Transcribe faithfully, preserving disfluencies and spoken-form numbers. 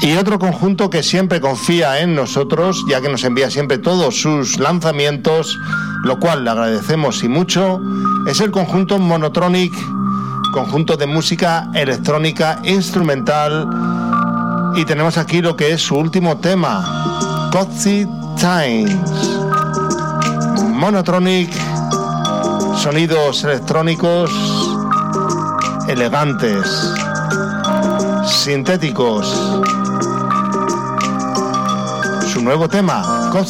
Y otro conjunto que siempre confía en nosotros, ya que nos envía siempre todos sus lanzamientos, lo cual le agradecemos y mucho, es el conjunto Monotronic, conjunto de música electrónica instrumental. Y tenemos aquí lo que es su último tema, Cozy Times. Monotronic, sonidos electrónicos elegantes, sintéticos. Su nuevo tema, Cozy